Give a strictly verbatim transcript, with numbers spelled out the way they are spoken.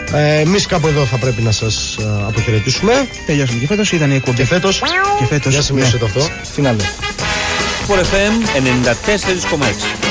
Ε, εμείς κάπου εδώ θα πρέπει να σας ε, αποχαιρετήσουμε. Τελειώσαμε και φέτος, ήταν η εκπομπή. Και φέτος. Και φέτος. Για σημείωσε ναι. το αυτό. Φινάλε. Sport εφ εμ ενενήντα τέσσερα κόμμα έξι.